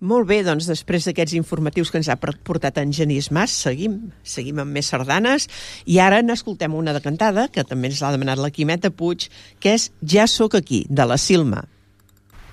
Molt bé, doncs després d'aquests informatius que ens ha portat en Genís Mas, seguim amb més sardanes, i ara n'escoltem una de cantada, que també ens l'ha demanat la Quimeta Puig, que és Ja sóc aquí, de la Silma.